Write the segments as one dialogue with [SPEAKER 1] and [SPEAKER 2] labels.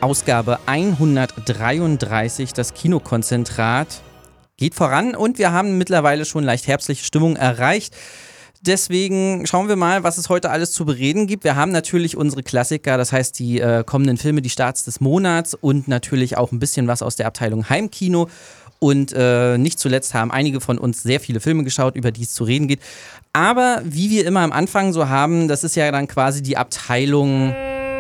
[SPEAKER 1] Ausgabe 133, das Kinokonzentrat, geht voran und wir haben mittlerweile schon leicht herbstliche Stimmung erreicht. Deswegen schauen wir mal, was es heute alles zu bereden gibt. Wir haben natürlich unsere Klassiker, das heißt die kommenden Filme, die Starts des Monats und natürlich auch ein bisschen was aus der Abteilung Heimkino. Und nicht zuletzt haben einige von uns sehr viele Filme geschaut, über die es zu reden geht. Aber wie wir immer am Anfang so haben, das ist ja dann quasi die Abteilung...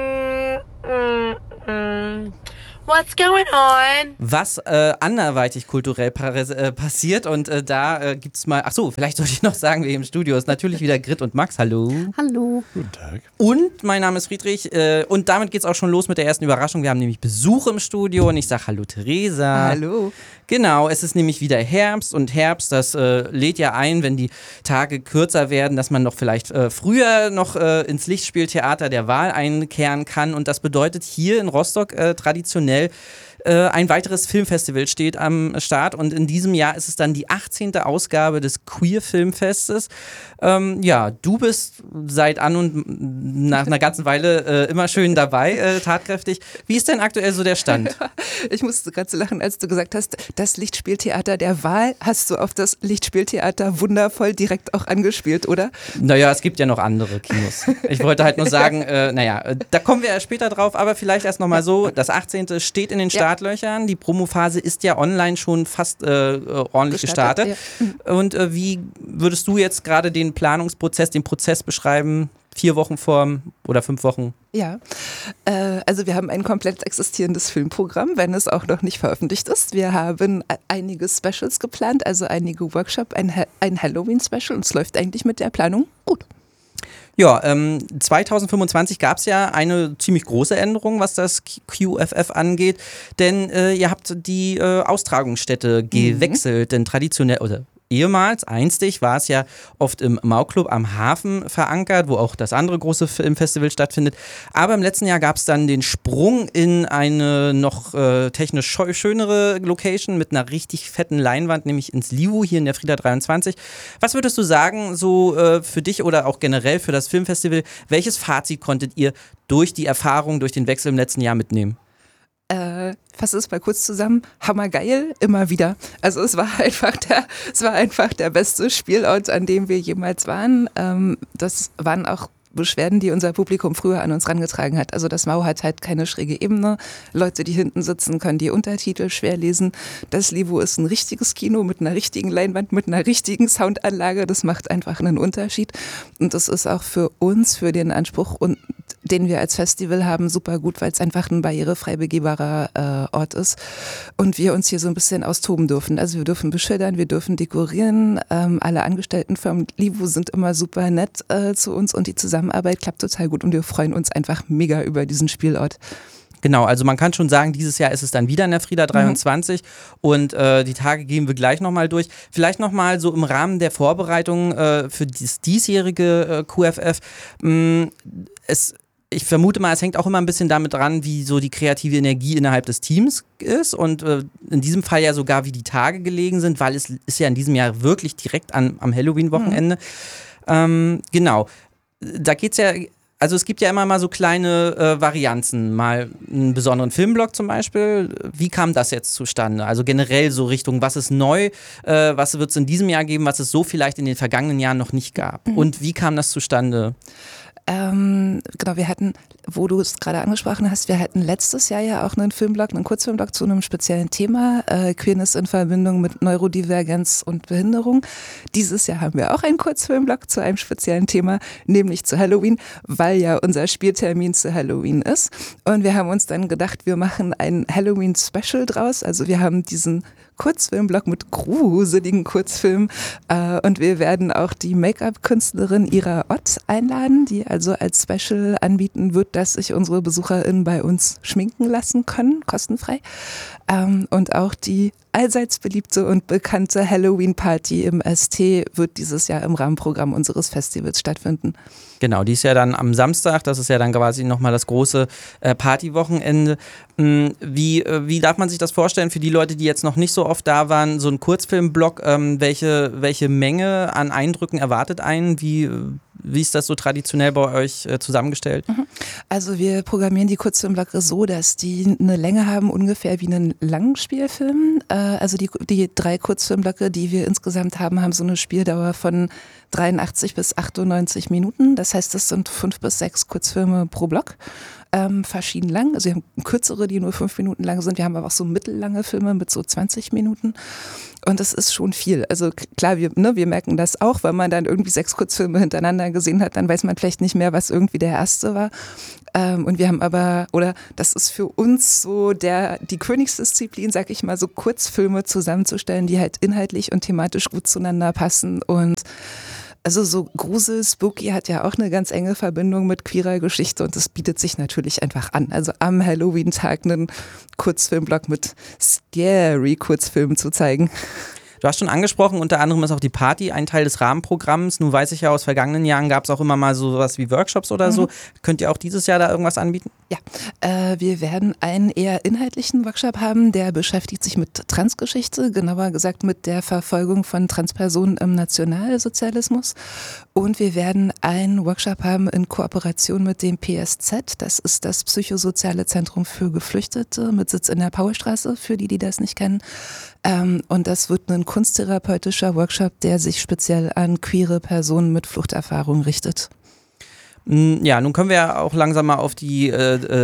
[SPEAKER 2] What's going on?
[SPEAKER 1] Was anderweitig kulturell passiert und da gibt's mal, achso, vielleicht sollte ich noch sagen, wir im Studio ist natürlich wieder Grit und Max, hallo.
[SPEAKER 3] Hallo.
[SPEAKER 4] Guten Tag.
[SPEAKER 1] Und mein Name ist Friedrich und damit geht's auch schon los mit der ersten Überraschung. Wir haben nämlich Besuch im Studio und ich sage hallo Theresa.
[SPEAKER 3] Hallo.
[SPEAKER 1] Genau, es ist nämlich wieder Herbst und Herbst, das lädt ja ein, wenn die Tage kürzer werden, dass man noch vielleicht früher noch ins Lichtspieltheater der Wahl einkehren kann und das bedeutet hier in Rostock traditionell ein weiteres Filmfestival steht am Start und in diesem Jahr ist es dann die 18. Ausgabe des Queer Filmfestes. Du bist seit an und nach einer ganzen Weile immer schön dabei, tatkräftig. Wie ist denn aktuell so der Stand?
[SPEAKER 3] Ich musste gerade so lachen, als du gesagt hast, das Lichtspieltheater der Wahl, hast du auf das Lichtspieltheater wundervoll direkt auch angespielt, oder?
[SPEAKER 1] Naja, es gibt ja noch andere Kinos. Ich wollte halt nur sagen, da kommen wir ja später drauf, aber vielleicht erst nochmal so, das 18. steht in den Startlöchern, die Promophase ist ja online schon fast ordentlich gestartet. Ja. Und wie würdest du jetzt gerade den Planungsprozess, den Prozess beschreiben? 4 Wochen vor oder 5 Wochen?
[SPEAKER 3] Ja, also wir haben ein komplett existierendes Filmprogramm, wenn es auch noch nicht veröffentlicht ist. Wir haben einige Specials geplant, also einige Workshops, ein Halloween-Special und es läuft eigentlich mit der Planung gut.
[SPEAKER 1] Ja, 2025 gab es ja eine ziemlich große Änderung, was das QFF angeht, denn ihr habt die Austragungsstätte gewechselt, denn traditionell, oder ehemals, einstig, war es ja oft im Mau-Club am Hafen verankert, wo auch das andere große Filmfestival stattfindet. Aber im letzten Jahr gab es dann den Sprung in eine noch technisch schönere Location mit einer richtig fetten Leinwand, nämlich ins Livu hier in der Frieda 23. Was würdest du sagen, so für dich oder auch generell für das Filmfestival, welches Fazit konntet ihr durch die Erfahrung, durch den Wechsel im letzten Jahr mitnehmen?
[SPEAKER 3] Fass es mal kurz zusammen, hammergeil, immer wieder. Also es war einfach der beste Spielort, an dem wir jemals waren. Das waren auch Beschwerden, die unser Publikum früher an uns rangetragen hat. Also das Mau hat halt keine schräge Ebene. Leute, die hinten sitzen, können die Untertitel schwer lesen. Das Livu ist ein richtiges Kino mit einer richtigen Leinwand, mit einer richtigen Soundanlage. Das macht einfach einen Unterschied. Und das ist auch für uns, für den Anspruch, den wir als Festival haben, super gut, weil es einfach ein barrierefrei begehbarer Ort ist und wir uns hier so ein bisschen austoben dürfen. Also wir dürfen beschildern, wir dürfen dekorieren. Alle Angestellten vom Livu sind immer super nett zu uns und die Zusammenarbeit klappt total gut und wir freuen uns einfach mega über diesen Spielort.
[SPEAKER 1] Genau, also man kann schon sagen, dieses Jahr ist es dann wieder in der Frieda 23 und die Tage gehen wir gleich nochmal durch. Vielleicht nochmal so im Rahmen der Vorbereitung für das diesjährige QFF. Ich vermute mal, es hängt auch immer ein bisschen damit dran, wie so die kreative Energie innerhalb des Teams ist und in diesem Fall ja sogar, wie die Tage gelegen sind, weil es ist ja in diesem Jahr wirklich direkt am Halloween-Wochenende. Genau, da geht's ja, also es gibt ja immer mal so kleine Varianzen, mal einen besonderen Filmblock zum Beispiel. Wie kam das jetzt zustande? Also generell so Richtung, was ist neu, was wird es in diesem Jahr geben, was es so vielleicht in den vergangenen Jahren noch nicht gab? Und wie kam das zustande?
[SPEAKER 3] Genau, wir hatten, wo du es gerade angesprochen hast, wir hatten letztes Jahr ja auch einen Filmblock, einen Kurzfilmblock zu einem speziellen Thema, Queerness in Verbindung mit Neurodivergenz und Behinderung. Dieses Jahr haben wir auch einen Kurzfilmblock zu einem speziellen Thema, nämlich zu Halloween, weil ja unser Spieltermin zu Halloween ist. Und wir haben uns dann gedacht, wir machen ein Halloween-Special draus. Also wir haben diesen Kurzfilmblock mit gruseligen Kurzfilmen und wir werden auch die Make-up-Künstlerin Ira Ott einladen, die also als Special anbieten wird, dass sich unsere BesucherInnen bei uns schminken lassen können, kostenfrei. Und auch die allseits beliebte und bekannte Halloween-Party im ST wird dieses Jahr im Rahmenprogramm unseres Festivals stattfinden.
[SPEAKER 1] Genau, die ist ja dann am Samstag, das ist ja dann quasi nochmal das große Partywochenende. Wie darf man sich das vorstellen für die Leute, die jetzt noch nicht so oft da waren, so ein Kurzfilmblock. Welche Menge an Eindrücken erwartet einen? Wie ist das so traditionell bei euch zusammengestellt?
[SPEAKER 3] Also wir programmieren die Kurzfilmblöcke so, dass die eine Länge haben, ungefähr wie einen Langspielfilm. Also die 3 Kurzfilmblöcke, die wir insgesamt haben, haben so eine Spieldauer von 83 bis 98 Minuten. Das heißt, das sind 5 bis 6 Kurzfilme pro Block. Verschieden lang. Also wir haben kürzere, die nur 5 Minuten lang sind. Wir haben aber auch so mittellange Filme mit so 20 Minuten. Und das ist schon viel. Also klar, wir merken das auch, weil man dann irgendwie 6 Kurzfilme hintereinander gesehen hat, dann weiß man vielleicht nicht mehr, was irgendwie der erste war. Und wir haben aber, oder das ist für uns so die Königsdisziplin, sag ich mal, so Kurzfilme zusammenzustellen, die halt inhaltlich und thematisch gut zueinander passen. Und also so Grusel, Spooky hat ja auch eine ganz enge Verbindung mit queerer Geschichte und das bietet sich natürlich einfach an. Also am Halloween-Tag einen Kurzfilmblock mit scary Kurzfilmen zu zeigen.
[SPEAKER 1] Du hast schon angesprochen, unter anderem ist auch die Party ein Teil des Rahmenprogramms. Nun weiß ich ja, aus vergangenen Jahren gab es auch immer mal so sowas wie Workshops oder so. Könnt ihr auch dieses Jahr da irgendwas anbieten?
[SPEAKER 3] Ja, wir werden einen eher inhaltlichen Workshop haben, der beschäftigt sich mit Transgeschichte, genauer gesagt mit der Verfolgung von Transpersonen im Nationalsozialismus. Und wir werden einen Workshop haben in Kooperation mit dem PSZ, das ist das Psychosoziale Zentrum für Geflüchtete mit Sitz in der Paulstraße, für die das nicht kennen. Und das wird ein kunsttherapeutischer Workshop, der sich speziell an queere Personen mit Fluchterfahrung richtet.
[SPEAKER 1] Ja, nun können wir ja auch langsam mal auf die,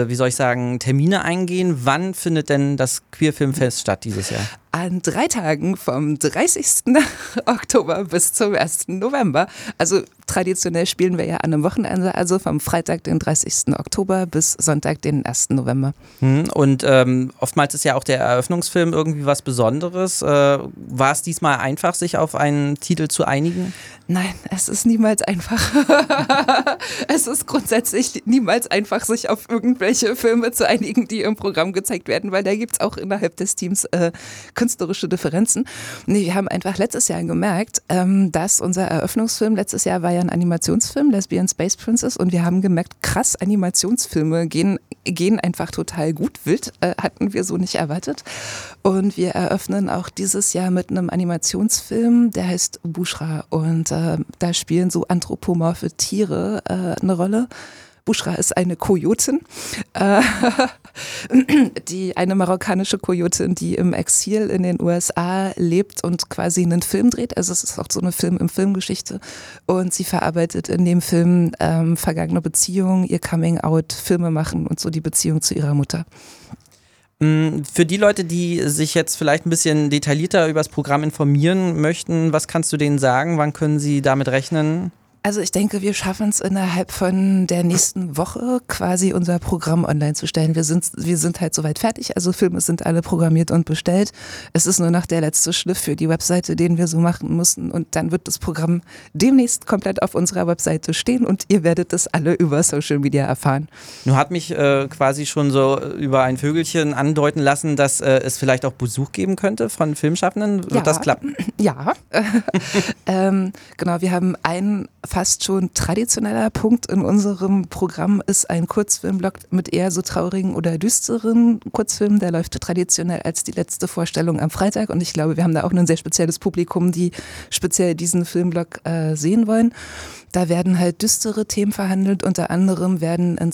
[SPEAKER 1] Termine eingehen. Wann findet denn das Queerfilmfest statt dieses Jahr?
[SPEAKER 3] An 3 Tagen vom 30. Oktober bis zum 1. November. Also traditionell spielen wir ja an einem Wochenende, also vom Freitag, den 30. Oktober bis Sonntag, den 1. November.
[SPEAKER 1] Und oftmals ist ja auch der Eröffnungsfilm irgendwie was Besonderes. War es diesmal einfach, sich auf einen Titel zu einigen?
[SPEAKER 3] Nein, es ist niemals einfach. Es ist grundsätzlich niemals einfach, sich auf irgendwelche Filme zu einigen, die im Programm gezeigt werden, weil da gibt es auch innerhalb des Teams künstlerische Differenzen. Nee, wir haben einfach letztes Jahr gemerkt, dass unser Eröffnungsfilm, letztes Jahr war ja ein Animationsfilm, Lesbian Space Princess, und wir haben gemerkt, krass, Animationsfilme gehen einfach total gut. Wild hatten wir so nicht erwartet. Und wir eröffnen auch dieses Jahr mit einem Animationsfilm, der heißt Bushra, und da spielen so anthropomorphe Tiere eine Rolle. Bushra ist eine Kojotin, eine marokkanische Kojotin, die im Exil in den USA lebt und quasi einen Film dreht. Also es ist auch so eine Film-im-Film-Geschichte. Und sie verarbeitet in dem Film vergangene Beziehungen, ihr Coming-out, Filme machen und so die Beziehung zu ihrer Mutter.
[SPEAKER 1] Für die Leute, die sich jetzt vielleicht ein bisschen detaillierter über das Programm informieren möchten, was kannst du denen sagen? Wann können sie damit rechnen?
[SPEAKER 3] Also ich denke, wir schaffen es innerhalb von der nächsten Woche quasi unser Programm online zu stellen. Wir sind halt soweit fertig, also Filme sind alle programmiert und bestellt. Es ist nur noch der letzte Schliff für die Webseite, den wir so machen mussten, und dann wird das Programm demnächst komplett auf unserer Webseite stehen und ihr werdet das alle über Social Media erfahren.
[SPEAKER 1] Nun hat mich quasi schon so über ein Vögelchen andeuten lassen, dass es vielleicht auch Besuch geben könnte von Filmschaffenden. Wird das klappen?
[SPEAKER 3] Ja, genau, wir haben einen fast schon traditioneller Punkt in unserem Programm ist ein Kurzfilmblock mit eher so traurigen oder düsteren Kurzfilmen. Der läuft traditionell als die letzte Vorstellung am Freitag, und ich glaube, wir haben da auch ein sehr spezielles Publikum, die speziell diesen Filmblock sehen wollen. Da werden halt düstere Themen verhandelt, unter anderem wird in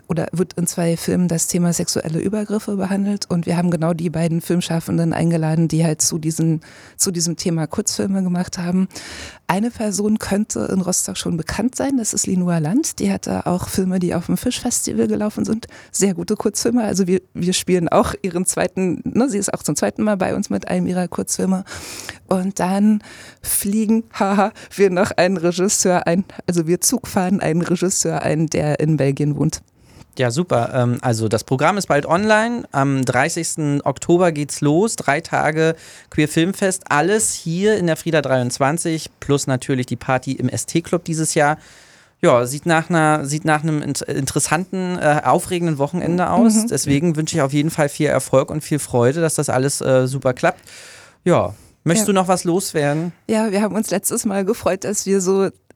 [SPEAKER 3] 2 Filmen das Thema sexuelle Übergriffe behandelt, und wir haben genau die beiden Filmschaffenden eingeladen, die halt zu diesem Thema Kurzfilme gemacht haben. Eine Person könnte in Rostock schon bekannt sein, das ist Linua Land, die hatte auch Filme, die auf dem Fischfestival gelaufen sind, sehr gute Kurzfilme, also wir spielen auch ihren zweiten, sie ist auch zum zweiten Mal bei uns mit einem ihrer Kurzfilme, und dann fliegen wir noch einen Regisseur ein, also wir zugfahren einen Regisseur ein, der in Belgien wohnt.
[SPEAKER 1] Ja, super. Also das Programm ist bald online. Am 30. Oktober geht's los. 3 Tage Queer Filmfest. Alles hier in der Frieda 23 plus natürlich die Party im ST-Club dieses Jahr. Ja, sieht nach einem interessanten, aufregenden Wochenende aus. Deswegen wünsche ich auf jeden Fall viel Erfolg und viel Freude, dass das alles super klappt. Ja. Möchtest du noch was loswerden?
[SPEAKER 3] Ja, wir haben uns letztes Mal gefreut, dass wir so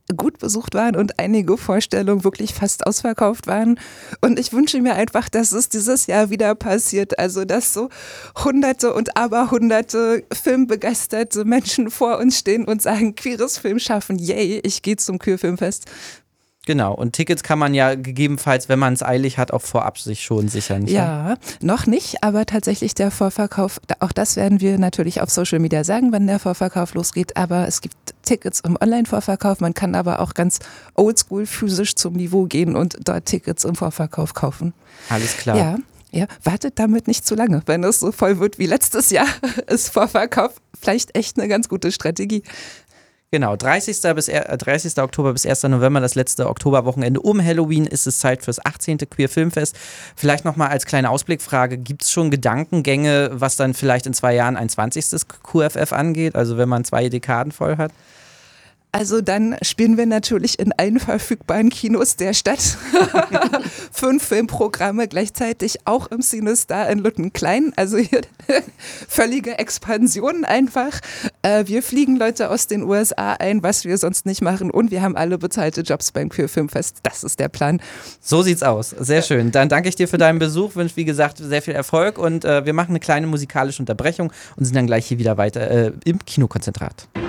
[SPEAKER 3] gut besucht waren und einige Vorstellungen wirklich fast ausverkauft waren. Und ich wünsche mir einfach, dass es dieses Jahr wieder passiert. Also, dass so Hunderte und Aberhunderte filmbegeisterte Menschen vor uns stehen und sagen, queeres Film schaffen, yay, ich gehe zum Queerfilmfest.
[SPEAKER 1] Genau, und Tickets kann man ja gegebenenfalls, wenn man es eilig hat, auch vorab sich schon sichern.
[SPEAKER 3] Ja, noch nicht, aber tatsächlich der Vorverkauf, auch das werden wir natürlich auf Social Media sagen, wenn der Vorverkauf losgeht, aber es gibt Tickets im Online-Vorverkauf, man kann aber auch ganz oldschool physisch zum Niveau gehen und dort Tickets im Vorverkauf kaufen.
[SPEAKER 1] Alles klar.
[SPEAKER 3] Ja. Ja, wartet damit nicht zu lange. Wenn es so voll wird wie letztes Jahr, ist Vorverkauf vielleicht echt eine ganz gute Strategie.
[SPEAKER 1] Genau, 30. Oktober bis 1. November, das letzte Oktoberwochenende um Halloween, ist es Zeit fürs 18. Queer Filmfest. Vielleicht nochmal als kleine Ausblickfrage, gibt es schon Gedankengänge, was dann vielleicht in 2 Jahren ein 20. QFF angeht, also wenn man 2 Dekaden voll hat?
[SPEAKER 3] Also dann spielen wir natürlich in allen verfügbaren Kinos der Stadt 5 Filmprogramme gleichzeitig, auch im CineStar in Lüttenklein. Also hier völlige Expansion einfach. Wir fliegen Leute aus den USA ein, was wir sonst nicht machen. Und wir haben alle bezahlte Jobs beim Queer Filmfest. Das ist der Plan.
[SPEAKER 1] So sieht's aus. Sehr schön. Dann danke ich dir für deinen Besuch. Wünsche, wie gesagt, sehr viel Erfolg. Und wir machen eine kleine musikalische Unterbrechung und sind dann gleich hier wieder weiter im Kinokonzentrat.